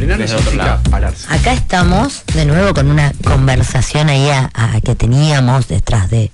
frenar desde eso otro significa lado. pararse. Acá estamos de nuevo con una conversación ahí que teníamos detrás de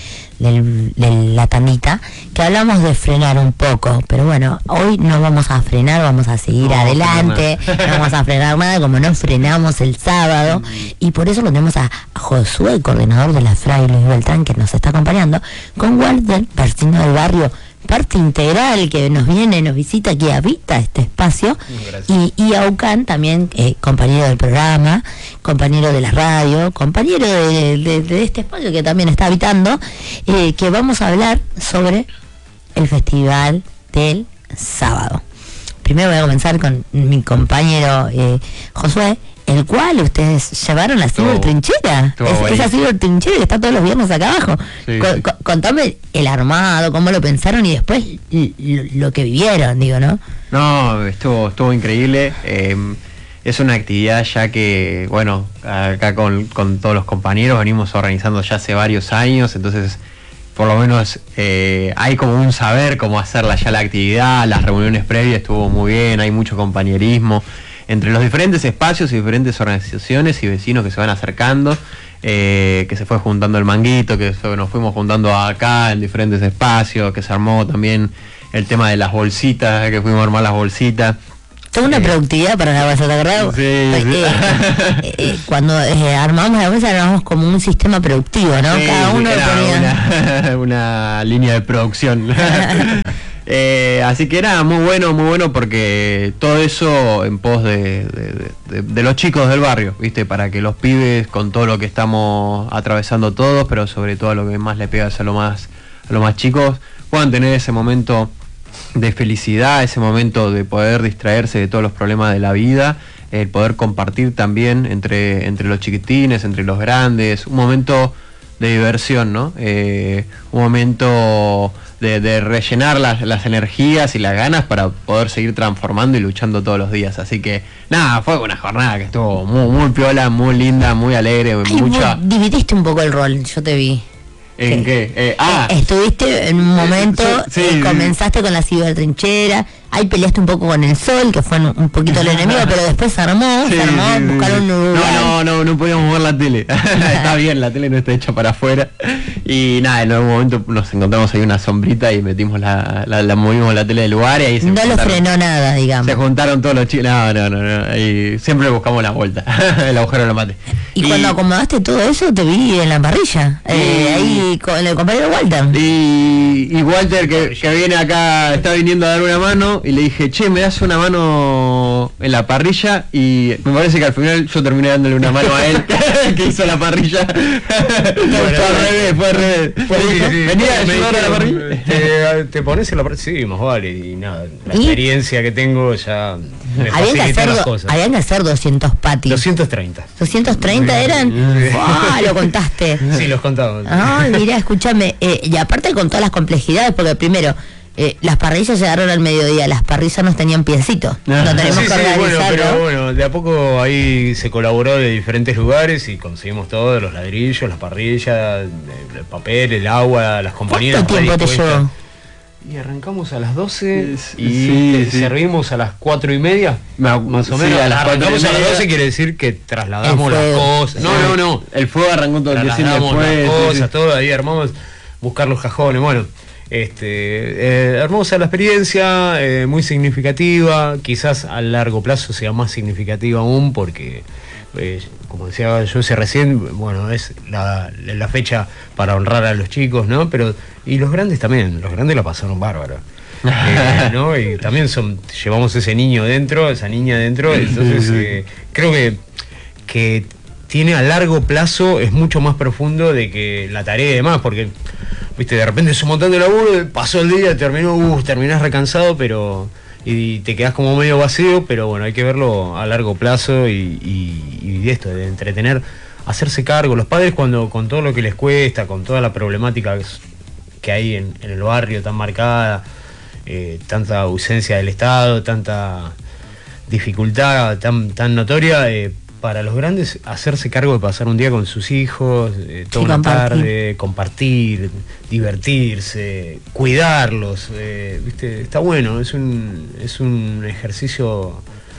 la tandita, que hablamos de frenar un poco, pero bueno, hoy no vamos a frenar, vamos a seguir adelante, no vamos a frenar nada como no frenamos el sábado, y por eso lo tenemos a Josué, coordinador de la Fray Luis Beltrán, que nos está acompañando, con Walter, vecino del barrio, parte integral, que nos viene, nos visita, que habita este espacio, y Aucan también, compañero del programa, compañero de la radio, compañero de este espacio que también está habitando, que vamos a hablar sobre el festival del sábado. Primero voy a comenzar con mi compañero Josué, el cual ustedes llevaron la cibertrinchera. Esa cibertrinchera que está todos los viernes acá abajo. Sí, contame el armado, cómo lo pensaron y después lo que vivieron, digo, ¿no? No, estuvo increíble. Es una actividad ya que, bueno, acá con todos los compañeros venimos organizando ya hace varios años, entonces por lo menos hay como un saber cómo hacerla ya la actividad. Las reuniones previas estuvo muy bien, hay mucho compañerismo entre los diferentes espacios y diferentes organizaciones y vecinos que se van acercando, que se fue juntando el manguito, nos fuimos juntando acá en diferentes espacios, que se armó también el tema de las bolsitas, que fuimos a armar las bolsitas. Toda una productividad para la bolsa, ¿te acordás? Sí. Cuando armamos la bolsa, armamos como un sistema productivo, ¿no? Sí, cada uno era una línea de producción. Así que era muy bueno porque todo eso en pos de los chicos del barrio, ¿viste? Para que los pibes, con todo lo que estamos atravesando todos, pero sobre todo lo que más le pega es a los más chicos, puedan tener ese momento de felicidad, ese momento de poder distraerse de todos los problemas de la vida, el poder compartir también entre los chiquitines, entre los grandes, un momento de diversión, ¿no? Un momento de rellenar las energías y las ganas para poder seguir transformando y luchando todos los días. Así que nada, fue una jornada que estuvo muy piola, muy linda, muy alegre. Dividiste un poco el rol, yo te vi. ¿En qué? Estuviste en un momento, sí, comenzaste con la cibertrinchera, ahí peleaste un poco con el sol, que fue un poquito el enemigo, pero después se armó, buscaron un lugar. No podíamos mover la tele. Está bien, la tele no está hecha para afuera. Y nada, en algún momento nos encontramos ahí una sombrita y metimos movimos la tele del lugar y ahí se no lo frenó nada, digamos. Se juntaron todos los chicos. No. Y siempre buscamos la vuelta. El agujero lo mate. Y cuando acomodaste todo eso, te vi en la parrilla. Ahí con el compañero Walter. Y Walter, que viene acá, está viniendo a dar una mano. Y le dije, che, ¿me das una mano en la parrilla? Y me parece que al final yo terminé dándole una mano a él, que hizo la parrilla. Fue al revés. Venía a ayudar a la parrilla. Te pones en la parrilla, sí, más vale. Y nada, la experiencia que tengo ya me facilita las cosas. Habían que hacer 200 patis. 230. 230 eran. Lo contaste. Sí, los contamos. Ay, mirá, escúchame. Y aparte con todas las complejidades, porque primero, las parrillas llegaron al mediodía, las parrillas no tenían piecitos. No tenemos que organizar. Pero bueno, de a poco ahí se colaboró de diferentes lugares y conseguimos todo, los ladrillos, las parrillas, el papel, el agua, las compañías. ¿Cuánto tiempo te llevó? Y arrancamos a las 12 y servimos a las 4:30, más o menos. Arrancamos a las 12, quiere decir que trasladamos las cosas. No. El fuego arrancó todo el día después. Las cosas, todo ahí armamos, buscar los cajones, bueno. Hermosa la experiencia, muy significativa, quizás a largo plazo sea más significativa aún porque, como decía yo recién, bueno, es la fecha para honrar a los chicos, ¿no? Pero y los grandes también, los grandes la pasaron bárbaro. ¿No? Y también llevamos ese niño dentro, esa niña dentro, entonces creo que tiene a largo plazo, es mucho más profundo de que la tarea y demás, porque viste, de repente es un montón de laburo, pasó el día, terminás recansado, y te quedás como medio vacío, pero bueno, hay que verlo a largo plazo y esto, de entretener, hacerse cargo, los padres cuando con todo lo que les cuesta, con toda la problemática que hay en el barrio tan marcada, tanta ausencia del Estado, tanta dificultad tan notoria, para los grandes hacerse cargo de pasar un día con sus hijos, toda una tarde, compartir, divertirse, cuidarlos, ¿viste? Está bueno, es un ejercicio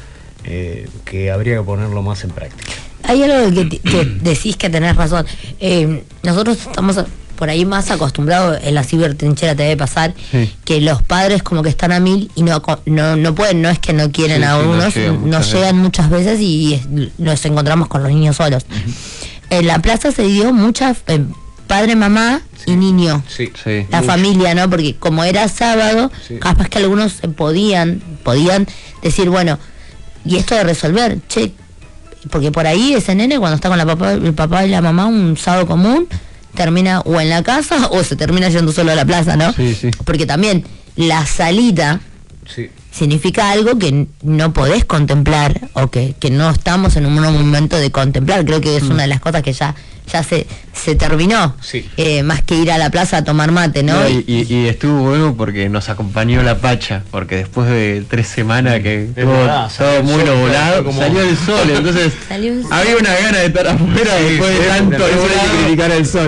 que habría que ponerlo más en práctica. Hay algo que decís que tenés razón. Nosotros estamos por ahí más acostumbrados, en la cibertrinchera te debe pasar, que los padres como que están a mil y no pueden, no es que no quieren a unos, no llegan muchas veces y nos encontramos con los niños solos. En la plaza se dio mucha padre, mamá y niño, la familia, ¿no? Porque como era sábado, capaz que algunos podían decir, bueno, y esto de resolver, porque por ahí ese nene cuando está con el papá y la mamá un sábado común, termina o en la casa o se termina yendo solo a la plaza, ¿no? Porque también la salida significa algo que no podés contemplar o que no estamos en un momento de contemplar. Creo que es una de las cosas que ya se terminó, más que ir a la plaza a tomar mate, ¿no? Y estuvo bueno porque nos acompañó la Pacha, porque después de 3 semanas que todo muy nublado, salió el sol, entonces había una gana de estar afuera después de tanto criticar el sol.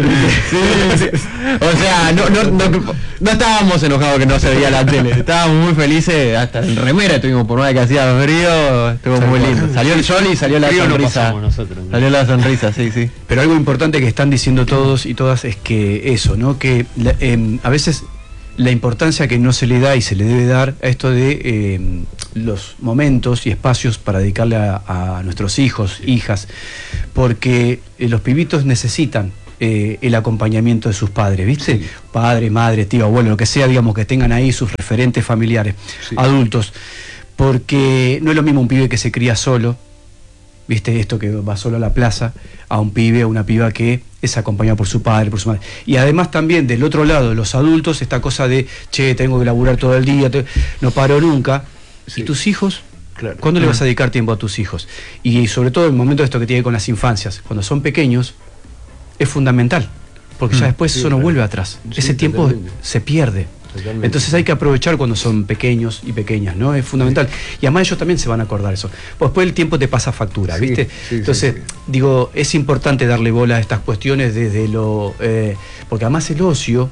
O sea, no estábamos enojados que no se veía la tele, estábamos muy felices, hasta en remera estuvimos por más que hacía frío, estuvo muy lindo. Salió el sol y salió la sonrisa. Salió la sonrisa, sí. Pero algo importante que están diciendo todos y todas es que eso, ¿no? Que a veces la importancia que no se le da y se le debe dar a esto de los momentos y espacios para dedicarle a nuestros hijos, hijas, porque los pibitos necesitan el acompañamiento de sus padres, ¿viste? Padre, madre, tío, abuelo, lo que sea, digamos, que tengan ahí sus referentes familiares, adultos, porque no es lo mismo un pibe que se cría solo, ¿viste? Esto que va solo a la plaza, a un pibe o una piba que es acompañado por su padre, por su madre. Y además también del otro lado, los adultos, esta cosa de, tengo que laburar todo el día, no paro nunca. ¿Y tus hijos? Claro. ¿Cuándo le vas a dedicar tiempo a tus hijos? Y sobre todo el momento de esto que tiene con las infancias, cuando son pequeños, es fundamental, porque ya después eso no vuelve atrás. Ese tiempo se pierde. Totalmente. Entonces hay que aprovechar cuando son pequeños y pequeñas, ¿no? Es fundamental. Y además ellos también se van a acordar eso. Pues después el tiempo te pasa factura, ¿viste? Entonces, digo, es importante darle bola a estas cuestiones desde lo... porque además el ocio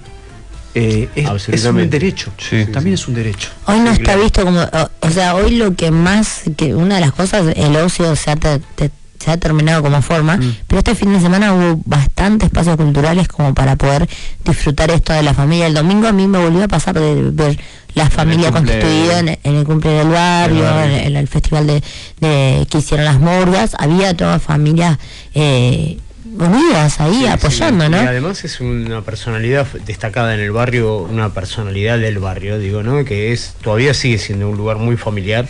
es un derecho. También es un derecho. Hoy no está visto como... O sea, hoy lo que más... que una de las cosas, el ocio se ha terminado como forma, pero este fin de semana hubo bastantes espacios culturales como para poder disfrutar esto de la familia. El domingo a mí me volvió a pasar de ver la familia constituida en el cumple del barrio, en el festival de que hicieron las murgas, había toda familia unidas ahí apoyando, ¿no? Y además es una personalidad destacada en el barrio, una personalidad del barrio, digo, ¿no? Que todavía sigue siendo un lugar muy familiar,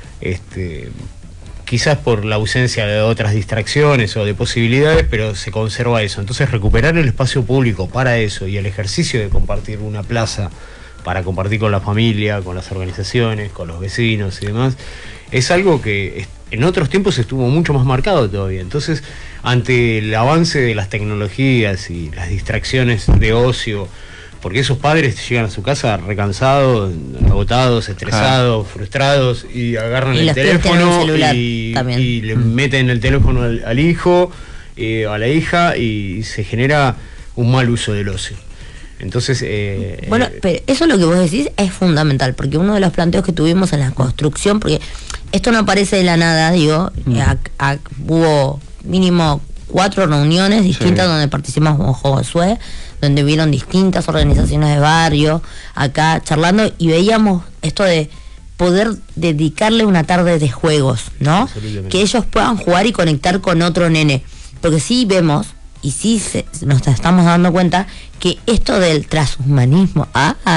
quizás por la ausencia de otras distracciones o de posibilidades, pero se conserva eso. Entonces recuperar el espacio público para eso y el ejercicio de compartir una plaza para compartir con la familia, con las organizaciones, con los vecinos y demás, es algo que en otros tiempos estuvo mucho más marcado todavía. Entonces, ante el avance de las tecnologías y las distracciones de ocio, porque esos padres llegan a su casa recansados, agotados, estresados, frustrados, y agarran el teléfono y le meten el teléfono al hijo, a la hija, y se genera un mal uso del ocio. Entonces, bueno, pero eso lo que vos decís es fundamental, porque uno de los planteos que tuvimos en la construcción, porque esto no aparece de la nada, digo, hubo mínimo 4 reuniones distintas donde participamos con Josué, donde vieron distintas organizaciones de barrio, acá charlando, y veíamos esto de poder dedicarle una tarde de juegos, ¿no? Que ellos puedan jugar y conectar con otro nene. Porque sí vemos, y sí nos estamos dando cuenta, que esto del transhumanismo,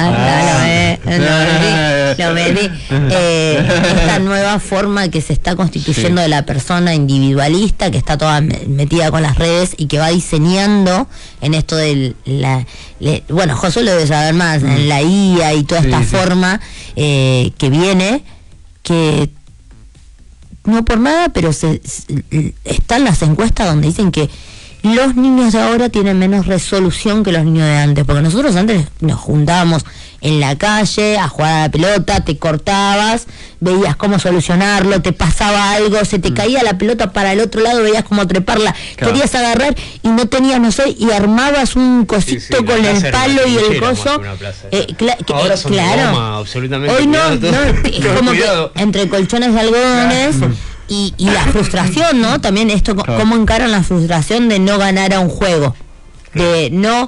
lo medí, esta nueva forma que se está constituyendo de la persona individualista, que está toda metida con las redes y que va diseñando en esto de bueno, Josué lo debe saber más, en la IA y toda esta forma que viene, que no por nada, pero están las encuestas donde dicen que los niños de ahora tienen menos resolución que los niños de antes, porque nosotros antes nos juntábamos en la calle a jugar a la pelota, te cortabas, veías cómo solucionarlo, te pasaba algo, se te caía la pelota para el otro lado, veías cómo treparla, Claro. querías agarrar y no tenías, no sé, y armabas un cosito Sí, con la el plaza era palo y una el trinchera más coso. que una plaza. Ahora son de goma, absolutamente. Hoy no, cuidado, todo- es todo como cuidado. que entre colchones de algodones y la frustración, ¿no? También esto, Claro. cómo encaran la frustración de no ganar a un juego, de no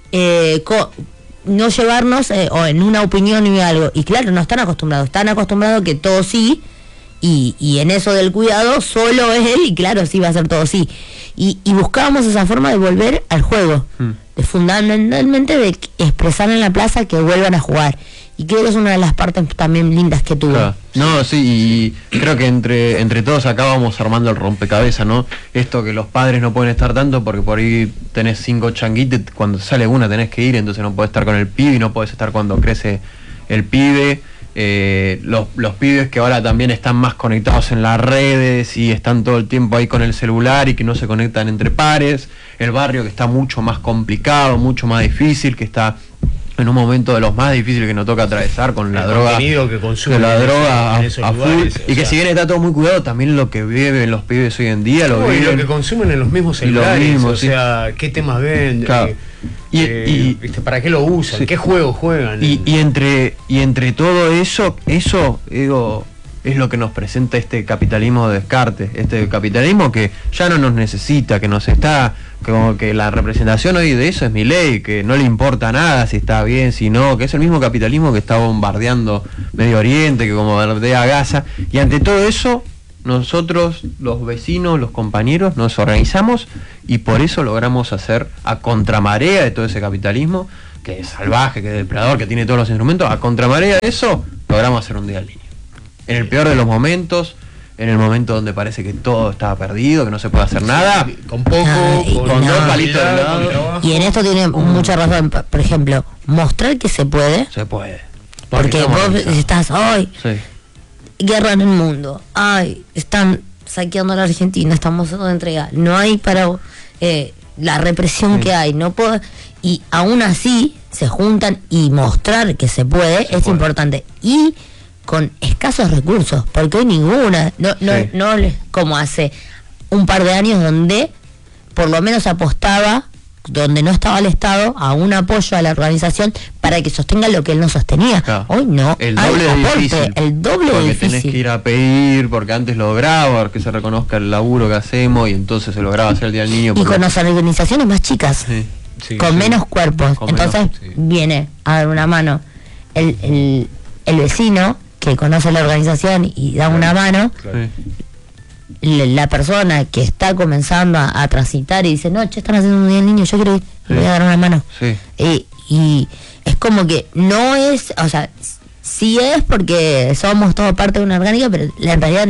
no llevarnos o en una opinión y algo. Y claro, no están acostumbrados que todo sí, y en eso del cuidado solo es él, y claro, sí va a ser todo sí. Y buscábamos esa forma de volver al juego, de fundamentalmente de expresar en la plaza que vuelvan a jugar. Y creo que es una de las partes también lindas que tuvo. Claro. No, sí, y creo que entre todos acá vamos armando el rompecabezas, ¿no? Esto que los padres no pueden estar tanto porque por ahí tenés 5 changuites, cuando sale una tenés que ir, entonces no podés estar con el pibe y no podés estar cuando crece el pibe. Los pibes que ahora también están más conectados en las redes y están todo el tiempo ahí con el celular y que no se conectan entre pares. El barrio que está mucho más complicado, mucho más difícil, que está en un momento de los más difíciles que nos toca atravesar con la El droga, contenido que consumen de la en droga en a esos full, lugares, y o que sea. si bien está todo muy cuidado, también lo que viven los pibes hoy en día lo No, y viven. lo que consumen en los mismos Y lo celulares, mismo, o sí. sea, qué temas ven, Claro. ¿viste? ¿Para qué lo usan? Sí. ¿Qué juegos juegan? Y entre todo eso digo, es lo que nos presenta este capitalismo de descarte, este capitalismo que ya no nos necesita, que nos está, como que la representación hoy de eso es Milei, que no le importa nada si está bien, si no, que es el mismo capitalismo que está bombardeando Medio Oriente, que como bombardea Gaza, y ante todo eso nosotros, los vecinos, los compañeros, nos organizamos y por eso logramos hacer a contramarea de todo ese capitalismo, que es salvaje, que es depredador, que tiene todos los instrumentos, a contramarea de eso, logramos hacer un día en línea. En el peor de los momentos, en el momento donde parece que todo estaba perdido, que no se puede hacer nada, Con poco, Ay, con no. dos palitos de humildad, lado. con trabajo. Y en esto tiene mucha razón. Por ejemplo, mostrar que se puede, se puede. porque estamos vos organizados. estás, ay, Sí. guerra en el mundo, ay, están saqueando a la Argentina, estamos dando entrega, no hay para la represión que hay, no puedo, y aún así se juntan y mostrar que se puede es importante, y con escasos recursos, porque hoy ninguna, no como hace un par de años donde por lo menos apostaba, donde no estaba el Estado, a un apoyo a la organización para que sostenga lo que él no sostenía. Claro. Hoy no, El hay doble de aporte, difícil. el doble de porque difícil. tenés que ir a pedir, porque antes lograba que se reconozca el laburo que hacemos y entonces se lograba hacer el Día del Niño. Y porque- con las organizaciones más chicas, Sí. Sí, con sí. menos cuerpos. Con Entonces menos, sí. viene a dar una mano el vecino que conoce la organización y da una mano, Claro. Sí. la persona que está comenzando a transitar y dice, no, che, están haciendo un día del niño, yo quiero ir, le voy a dar una mano. Sí. Y es como que no es, o sea, sí es porque somos todo parte de una orgánica, pero en realidad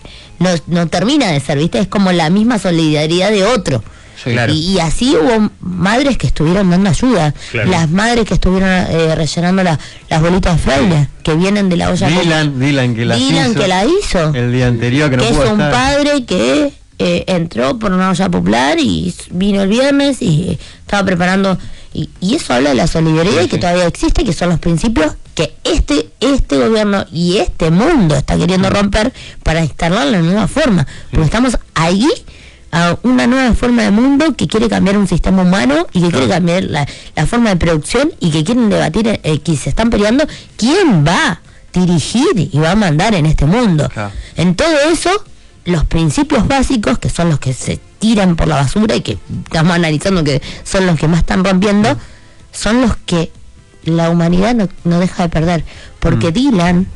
no termina de ser, ¿viste? Es como la misma solidaridad de otro. Sí, claro. Y así hubo madres que estuvieron dando ayuda, Claro. las madres que estuvieron rellenando las bolitas de fraile, que vienen de la olla. Dylan que la Dylan hizo que la hizo. el día anterior, que no Que pudo es un estar. padre que entró por una olla popular y vino el viernes y estaba preparando, y eso habla de la solidaridad Sí, que sí. todavía existe, que son los principios que este gobierno y este mundo está queriendo romper para instalar la nueva forma, porque estamos ahí a una nueva forma de mundo que quiere cambiar un sistema humano y que quiere cambiar la forma de producción, y que quieren debatir, que se están peleando quién va a dirigir y va a mandar en este mundo. Claro. En todo eso, los principios básicos, que son los que se tiran por la basura y que estamos analizando que son los que más están rompiendo, son los que la humanidad no deja de perder. Porque Dylan,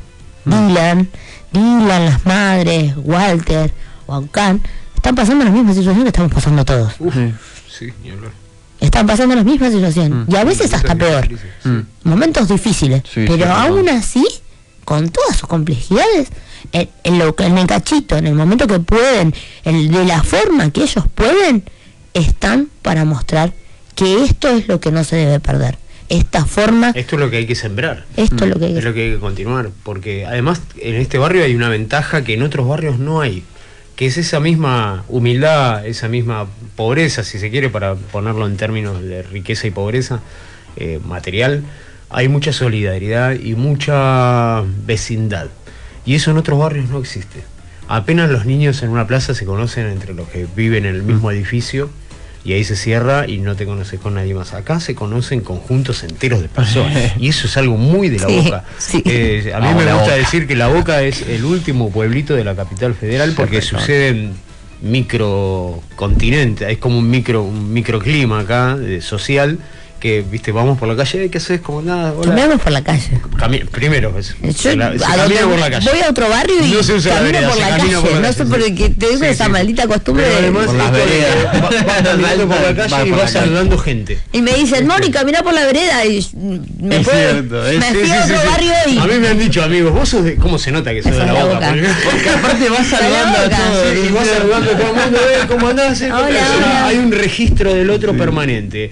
las madres, Walter, Juan Can, están pasando la misma situación que estamos pasando todos. Uf, Sí. sí, ni hablar. Están pasando la misma situación. Y a veces hasta peor. Mm. Momentos difíciles. Sí, pero sí, aún total. así, con todas sus complejidades, en el cachito, en el momento que pueden, de la forma que ellos pueden, están para mostrar que esto es lo que no se debe perder. Esta forma, Esto es lo que hay que sembrar. esto es lo que hay Es que lo que hay que continuar, porque además en este barrio hay una ventaja que en otros barrios no hay, que es esa misma humildad, esa misma pobreza, si se quiere, para ponerlo en términos de riqueza y pobreza material, hay mucha solidaridad y mucha vecindad. Y eso en otros barrios no existe. Apenas los niños en una plaza se conocen entre los que viven en el mismo edificio, y ahí se cierra y no te conoces con nadie más. Acá se conocen conjuntos enteros de personas, y eso es algo muy de La Boca. Sí. A mí me gusta decir que La Boca es el último pueblito de la capital federal, porque suceden microcontinentes, es como un microclima acá, social, que, viste, vamos por la calle, ¿qué haces? Como nada, hola. Caminamos por la calle. Primero, Yo se camina por la calle. voy a otro barrio y no se usa la camino vereda, por la calle. por la No sé calle, por sí. qué tengo esa maldita costumbre Pero además, por las veredas. vas caminando por la calle y vas saludando gente. y me dicen, Moni, camina por la vereda, y me Es fui, cierto, me sí, fui a otro barrio y... A mí me han dicho, amigos, vos sos de... ¿Cómo se nota que sos de Sos La de La Boca? Boca. Porque aparte vas saludando a Boca. todos. Y vas saludando a todo el mundo, ¿cómo andás? Hola, hola. Hay un registro del otro permanente.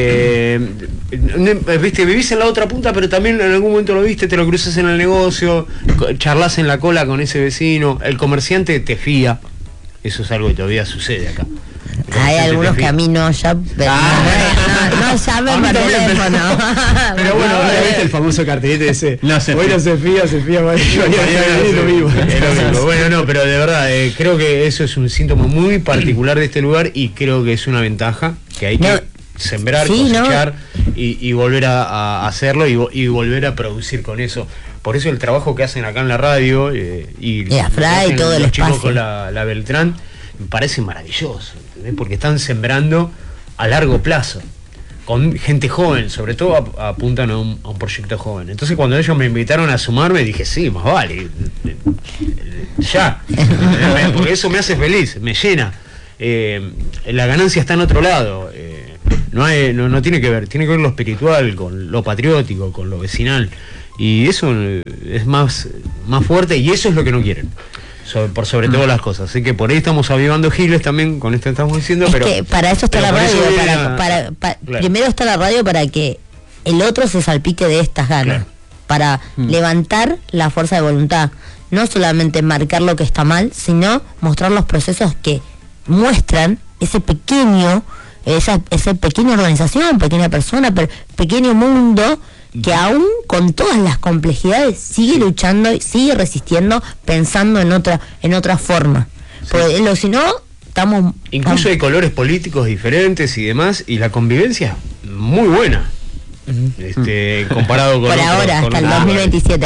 Viste, vivís en la otra punta, pero también en algún momento lo viste, te lo cruzas en el negocio, charlas en la cola con ese vecino, el comerciante te fía. Eso es algo que todavía sucede acá. Hay algunos caminos ya, pero no llamen por teléfono. Pero bueno, ¿Ya viste el famoso cartelito ese? No se Hoy fía. no se fía, mañana es lo mismo. Es lo mismo. Bueno, no, pero de verdad, creo que eso es un síntoma muy particular de este lugar, y creo que es una ventaja que hay que sembrar, sí, cosechar, y volver a hacerlo, y volver a producir con eso. Por eso el trabajo que hacen acá en la radio, y la FRA y todo el los chicos espacio. con la Beltrán, me parece maravilloso, ¿entendés? Porque están sembrando a largo plazo, con gente joven, sobre todo apuntan a un proyecto joven. Entonces, cuando ellos me invitaron a sumarme, dije, sí, más vale, ya, porque eso me hace feliz, me llena. La ganancia está en otro lado. No tiene que ver lo espiritual, con lo patriótico, con lo vecinal, y eso es más fuerte, y eso es lo que no quieren, por sobre todas las cosas. Así que por ahí estamos avivando giles también con esto que estamos diciendo. Es pero que para eso está la por radio, eso viene claro. Primero está la radio para que el otro se salpique de estas ganas, Claro. para levantar la fuerza de voluntad, no solamente marcar lo que está mal, sino mostrar los procesos que muestran esa pequeña organización, pequeña persona, pequeño mundo, que aún con todas las complejidades sigue luchando, sigue resistiendo, pensando en otra forma. Porque si no, estamos... Incluso hay colores políticos diferentes y demás, y la convivencia es muy buena. Comparado con por otros, ahora, con hasta el otros 2027.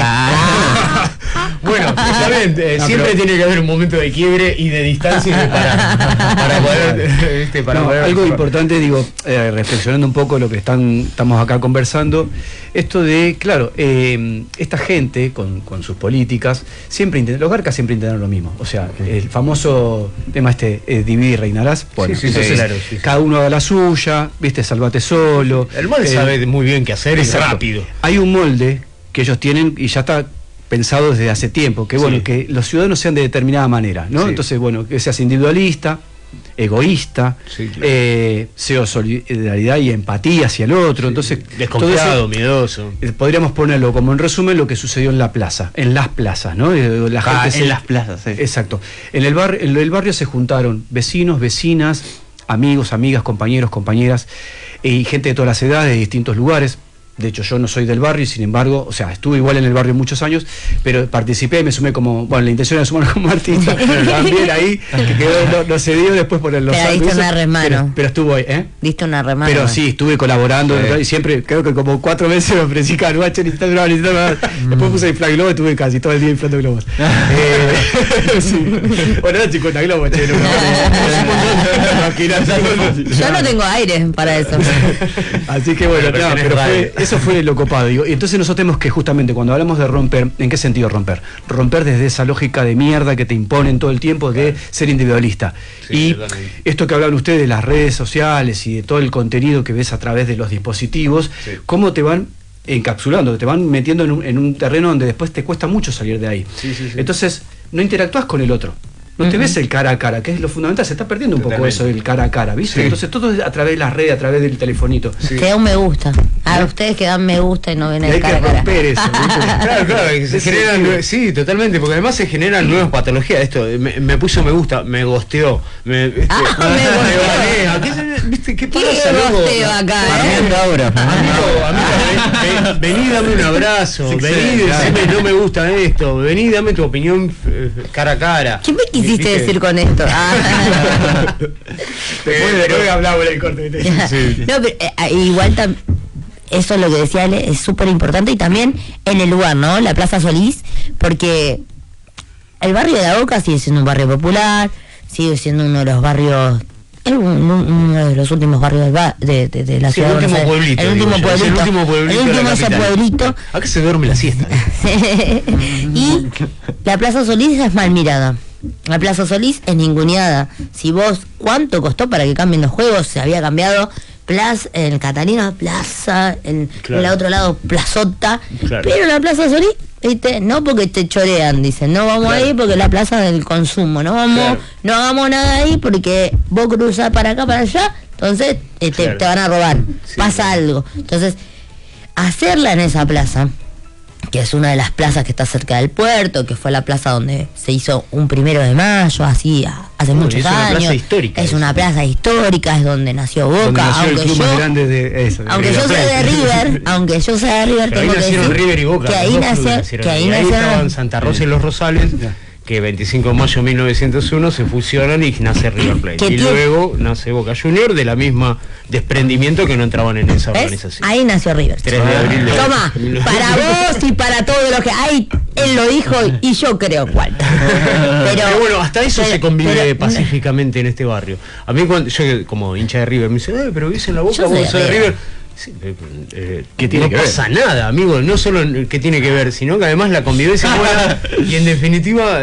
Bueno, está bien, siempre tiene que haber un momento de quiebre y de distancia y de para poder, poder algo importante, digo, reflexionando un poco lo que estamos acá conversando, esto de, claro, esta gente con sus políticas, los garcas siempre intentan lo mismo. O sea, el famoso tema divide y reinarás. Bueno, Sí, entonces, claro, cada uno haga la suya, viste, salvate solo. El molde sabe muy bien qué hacer, es rápido. Hay un molde que ellos tienen y ya está pensado desde hace tiempo, que bueno, que los ciudadanos sean de determinada manera, ¿no? Sí. Entonces, bueno, que seas individualista, egoísta, Sí, claro. sea solidaridad y empatía hacia el otro. Entonces, Desconfiado, todo eso, miedoso. podríamos ponerlo como en resumen lo que sucedió en las plazas, ¿no? La gente en las plazas, sí. Exacto. En el barrio se juntaron vecinos, vecinas, amigos, amigas, compañeros, compañeras, y gente de todas las edades, de distintos lugares. De hecho, yo no soy del barrio y sin embargo, o sea, estuve igual en el barrio muchos años, pero participé y me sumé la intención era sumar como artista, pero también ahí, que quedó, no se dio después por los Pero diste una remano. pero estuvo ahí, Diste una remano. Pero sí, estuve colaborando y siempre, creo que como 4 veces me ofrecí Caruache, necesito grabar. Después puse infla globos, estuve casi todo el día inflando globos. Sí. Bueno, era 50 globos, che, Yo no tengo aire para eso. Así que bueno, Pero pero eso fue lo copado. Digo. Y entonces nosotros tenemos que justamente cuando hablamos de romper, ¿en qué sentido romper? Romper desde esa lógica de mierda que te imponen todo el tiempo de ser individualista. Sí, y totalmente. esto que hablan ustedes de las redes sociales y de todo el contenido que ves a través de los dispositivos, Sí. cómo te van encapsulando, te van metiendo en un terreno donde después te cuesta mucho salir de ahí. Sí. Entonces, no interactúas con el otro. no te ves el cara a cara, que es lo fundamental. Se está perdiendo un poco eso del cara a cara, ¿viste? Sí. Entonces todo es a través de las redes, a través del telefonito. Que da un me gusta. A ustedes que dan me gusta y no ven Y el hay cara que a cara. romper eso, ¿viste? Claro, que se generan, sí, totalmente, porque además se generan nuevas patologías. Esto, me puso me gusta, me gosteó, me banea. ¿Qué pasa, loco? gosteo acá, Amigo, vení, dame un abrazo, Sí, vení, claro. decime no me gusta esto, vení, dame tu opinión cara a cara. ¿Qué me quisiste ¿Viste? decir con esto? Después hablamos en el corte. No, pero igual eso es lo que decía Ale, es súper importante, y también en el lugar, ¿no? La Plaza Solís, porque el barrio de La Boca sigue siendo un barrio popular, sigue siendo uno de los barrios, uno de los últimos barrios de la Sí, ciudad el de último Buenos Aires. pueblito. El último digo yo, es pueblito. el último pueblito. El de la último ese capital. pueblito. Acá se duerme la siesta. Y la Plaza Solís es mal mirada. La Plaza Solís es ninguneada. Si vos, ¿cuánto costó para que cambien los juegos? Se había cambiado Plaza, en Catalina, Plaza, en Claro. el otro lado, Plazota. Claro. Pero la Plaza Solís, ¿viste? No porque te chorean, dicen, no vamos Claro. ahí porque es la plaza del consumo, no vamos, Claro. no hagamos nada ahí porque vos cruzás para acá, para allá, entonces Claro. te van a robar, Sí, pasa claro. algo. Entonces, hacerla en esa plaza, que es una de las plazas que está cerca del puerto, que fue la plaza donde se hizo un 1 de mayo, así hace Uy, muchos es una años. plaza histórica Es esa. una plaza histórica, es donde nació Boca, Donde nació el aunque club yo, más grande de eso. aunque yo sea de River, aunque yo sea de River, Pero ahí tengo que nacieron decir River y Boca. que los ahí dos clubes nació, nacieron que ahí ahí. Ahí nacieron estaban Santa Rosa y Los Rosales, que 25 de mayo de 1901 se fusionan y nace River Plate. Que Y tiene- luego nace Boca Junior de la misma desprendimiento que no entraban en esa ¿ves? organización. Ahí nació River. 3 de abril de Toma, para vos y para todos los que hay, él lo dijo y yo creo cuál. Pero bueno, hasta eso pero- se convive pero- pacíficamente en este barrio. A mí, cuando yo como hincha de River, me dice, pero vivís en la Boca, Yo soy vos de sos de River. River. Sí, ¿Qué tiene no que ver? pasa nada, amigo, no solo que tiene que ver, sino que además la convivencia es buena y en definitiva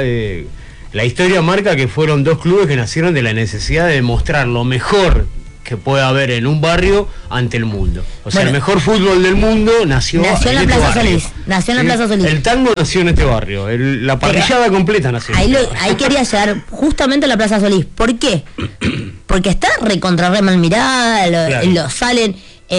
la historia marca que fueron dos clubes que nacieron de la necesidad de demostrar lo mejor que puede haber en un barrio ante el mundo. O sea, Bueno, el mejor fútbol del mundo nació en la este Plaza barrio. Solís. Nació en la ¿Sí? Plaza Solís. El tango nació en este barrio, la parrillada completa nació en Ahí, este barrio. ahí quería llegar justamente a la Plaza Solís. ¿Por qué? Porque está recontra re mal mirada, Claro. lo salen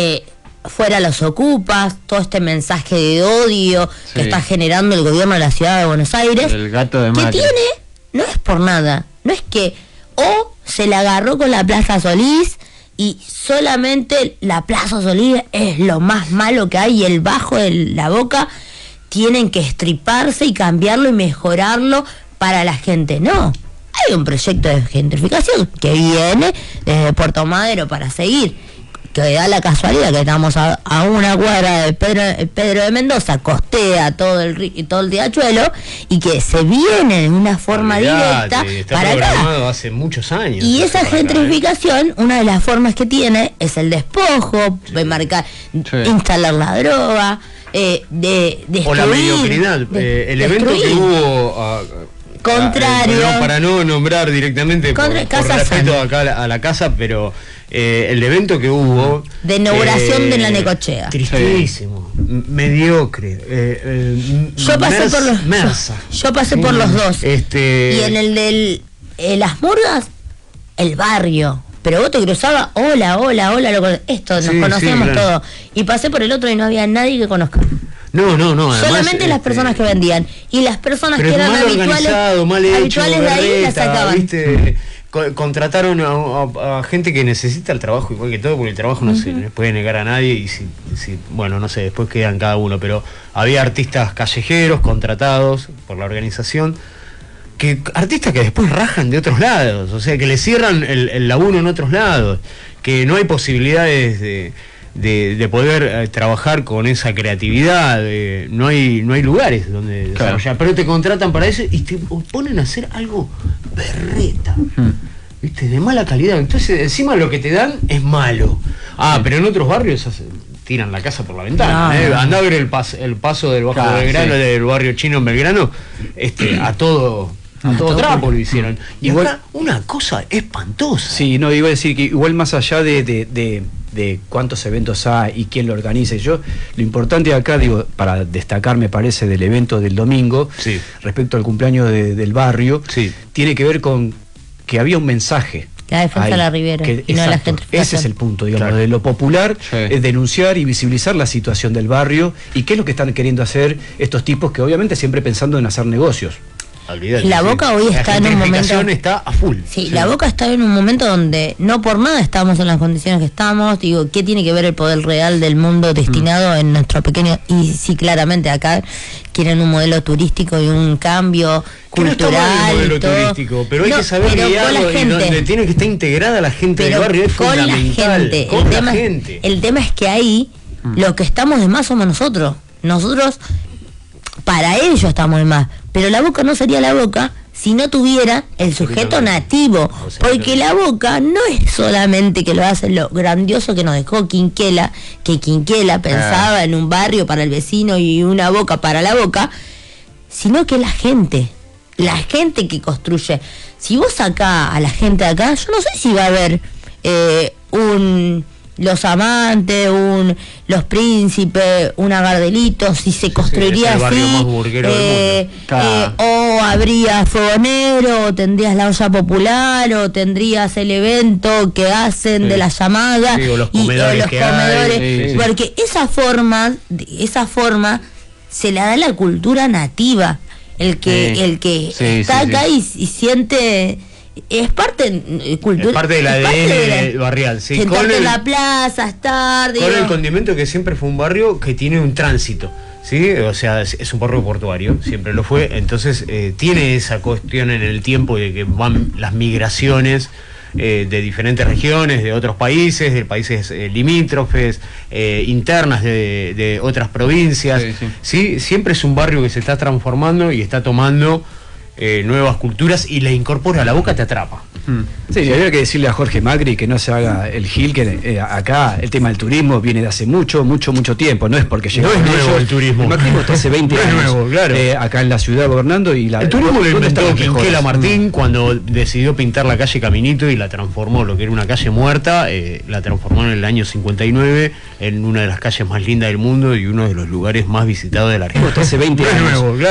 fuera los ocupas, todo este mensaje de odio que Sí. está generando el gobierno de la ciudad de Buenos Aires. El gato de que Macri. tiene, no es por nada, no es que o se la agarró con la Plaza Solís y solamente la Plaza Solís es lo más malo que hay y el bajo de la Boca tienen que estriparse y cambiarlo y mejorarlo para la gente. No, hay un proyecto de gentrificación que viene desde Puerto Madero para seguir, que da la casualidad que estamos a una cuadra de Pedro de Mendoza, costea todo el riachuelo y que se viene de una forma Olvidate, directa está para programado acá. hace muchos años. Y eso esa para acá, gentrificación, una de las formas que tiene es el despojo, de marcar, Sí. instalar la droga, de destruir, o la mediocridad. El evento que destruir. hubo Contrario. para no nombrar directamente por Casa respeto San. acá a la casa, pero el evento que hubo De inauguración de la Necochea. tristísimo, mediocre, Yo pasé por los Mersa. yo pasé por los dos. Y en el del las murgas, el barrio. Pero vos te cruzabas, hola, esto, nos Sí, conocíamos sí, claro. todos. Y pasé por el otro y no había nadie que conozca. No, además, Solamente las personas que vendían. Y las personas pero que es eran mal habituales, organizado, mal hecho, habituales de ahí las berreta, sacaban. ¿viste? Contrataron a gente que necesita el trabajo igual que todo, porque el trabajo no se les puede negar a nadie y si, bueno, no sé, después quedan cada uno, pero había artistas callejeros contratados por la organización, artistas que después rajan de otros lados, o sea, que le cierran el laburo en otros lados, que no hay posibilidades de poder trabajar con esa creatividad, no hay lugares donde desarrollar, pero te contratan para eso y te ponen a hacer algo berreta, ¿viste? De mala calidad. Entonces encima lo que te dan es malo. Pero en otros barrios tiran la casa por la ventana. No. Andá a ver el paso del Bajo Claro, Belgrano, sí. del barrio chino en Belgrano, a todo trapo lo hicieron. Y Igual- acá una cosa espantosa. Sí, no, iba a decir que igual más allá de de cuántos eventos hay y quién lo organiza. Y yo, lo importante acá, digo, para destacar, me parece, del evento del domingo, Sí. respecto al cumpleaños del barrio, Sí. tiene que ver con que había un mensaje. La defensa de la Ribera y no de la gentrificación. Ese es el punto, digamos, Claro. de lo popular, Sí. es denunciar y visibilizar la situación del barrio y qué es lo que están queriendo hacer estos tipos que obviamente siempre pensando en hacer negocios. Olvídate, La Boca hoy La está en un gentrificación momento- está a full. Sí, la Boca está en un momento donde no por nada estamos en las condiciones que estamos. Digo, ¿qué tiene que ver el poder real del mundo destinado en nuestro pequeño? Y sí, claramente acá quieren un modelo turístico y un cambio Que no está mal cultural. el modelo y todo. turístico, pero hay No, que saber pero con guiarlo la y gente. donde tiene que estar integrada la gente del Pero barrio es con la fundamental. gente. Con la gente. El tema es que ahí lo que estamos de más somos nosotros. Nosotros, para ellos estamos de más. Pero la Boca no sería la Boca si no tuviera el sujeto nativo. O sea, Porque la Boca no es solamente que lo hace lo grandioso que nos dejó Quinquela, que Quinquela pensaba en un barrio para el vecino y una Boca para la Boca, sino que la gente que construye. Si vos sacás a la gente de acá, yo no sé si va a haber Los Amantes, Los Príncipes, una Gardelito, si se construiría es el barrio así, más burguero del mundo. Claro. o habría Fogonero, o tendrías la olla popular, o tendrías el evento que hacen Sí. de la llamada, Sí, o los comedores que hay, sí, sí. porque esa forma se la da la cultura nativa, el que Sí, está sí, acá sí. y siente, es parte cultura, Es parte del ADN barrial, sí. sentarte en la plaza, estar, Con digo, el condimento que siempre fue un barrio que tiene un tránsito, ¿sí? O sea, es un barrio portuario, siempre lo fue, entonces tiene esa cuestión en el tiempo de que van las migraciones de diferentes regiones, de otros países, de países limítrofes, internas de otras provincias, Sí, sí. ¿sí? Siempre es un barrio que se está transformando y está tomando nuevas culturas y la incorpora a la Boca, te atrapa. Sí, habría que decirle a Jorge Macri que no se haga el gil, que acá el tema del turismo viene de hace mucho tiempo, no es porque llegó No es nuevo el turismo. El macrismo está hace 20 No es años nuevo, claro. acá en la ciudad gobernando y El turismo lo ¿dónde están inventó las mejoras? Quinquela Martín cuando decidió pintar la calle Caminito y la transformó, lo que era una calle muerta, la transformó en el año 59 en una de las calles más lindas del mundo y uno de los lugares más visitados de la Argentina. Esto hace 20 No es años. nuevo, claro.